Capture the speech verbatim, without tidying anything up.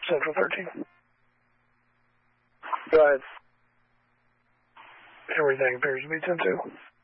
Central thirteen. Go ahead. Everything appears to be ten two.